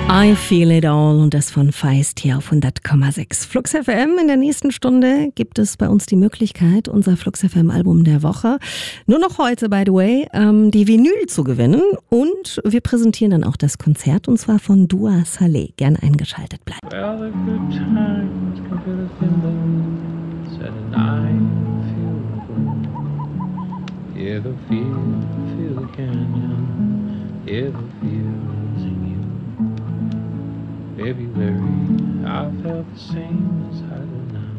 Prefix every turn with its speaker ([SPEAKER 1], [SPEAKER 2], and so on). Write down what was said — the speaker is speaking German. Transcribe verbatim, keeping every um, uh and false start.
[SPEAKER 1] I Feel It All und das von Feist hier auf hundert Komma sechs. Flux F M. In der nächsten Stunde gibt es bei uns die Möglichkeit, unser Flux F M Album der Woche, nur noch heute, by the way, ähm, die Vinyl zu gewinnen. Und wir präsentieren dann auch das Konzert, und zwar von Dua Saleh. Gern eingeschaltet bleiben.
[SPEAKER 2] Well, the good times come to the thimbles and I feel good. Yeah, the feel, feel the canyon. Yeah, the feel's in you. February, I felt the same as I do now.